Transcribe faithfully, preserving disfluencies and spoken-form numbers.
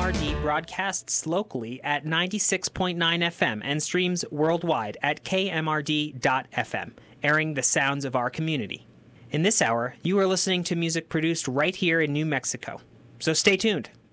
R D broadcasts locally at ninety-six point nine F M and streams worldwide at K M R D dot F M, airing the sounds of our community. In this hour, you are listening to music produced right here in New Mexico. So stay tuned.